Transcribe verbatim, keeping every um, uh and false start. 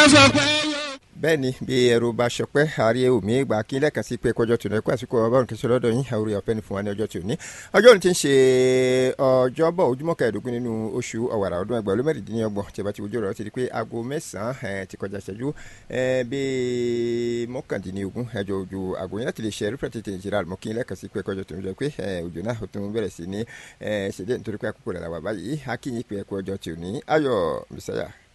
bẹ́ẹ̀ ni bí ẹrù bá ṣọpẹ́ àárẹ̀ omi ìgbà kí lẹ́ẹ̀kan sí pé kọjọ́ tòun ẹ̀kọ́ àsìkò ọlọ́run kìí ṣe lọ́dọ̀ yín àwòrán ọ̀pẹ́ ni fún wa ní ọjọ́ tí ò ní ọjọ́ òní ti ń ṣe ọjọ́bọ̀ ojúmọ́ kẹẹ̀ẹ́dógún nínú oṣù ọ̀wàrà ọdún ẹgbẹ̀rún mẹ́rìndínlọ́gbọ̀n tí a bá ti wojú ọ̀rọ̀ ti di pé aago mẹ́sàn-án ti kọjá ìṣẹ́jú bíi mọ́kàndínlógún ẹjọ́ ojú aago yẹn láti lè ṣe rẹ́pẹ̀tẹ̀tẹ̀ ìjìrà àlùmọ́ kí lẹ́ẹ̀kan sí pé kọjọ́ tòun jẹ́ pé òjò náà ó tún bẹ̀rẹ̀ sí ní ṣèdè nítorí pé àkókò rẹ̀ làwà báyìí akínyìn pé ẹ̀kọ́ ọjọ́ tí ò ní ayọ̀ bísáyà.